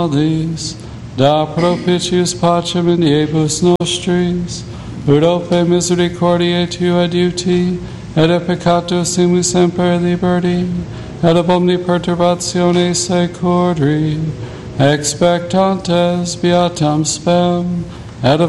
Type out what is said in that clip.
nobis, da propitius pacem in diebus nostris, ut ope misericordiae tua adiuti, et a peccatus simus semper liberti, et ab omni perturbatione securri, expectantes beatam spem, et